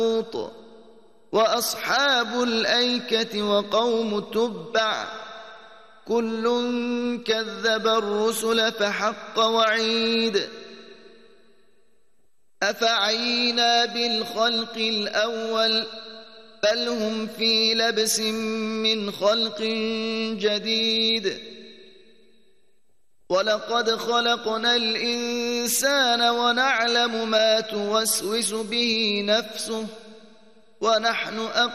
لوط وأصحاب الأيكة وقوم تبع كل كذب الرسل فحق وعيد أفعينا بالخلق الأول بل هم في لبس من خلق جديد ولقد خلقنا الإنسان ونعلم ما توسوس به نفسه ونحن